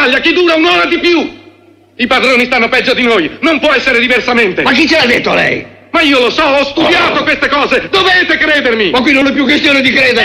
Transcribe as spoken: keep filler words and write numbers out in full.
battaglia, chi dura un'ora di più. I padroni stanno peggio di noi, non può essere diversamente. Ma chi ce l'ha detto lei? Ma io lo so, ho studiato Oh. queste cose, dovete credermi! Ma qui non è più questione di credere.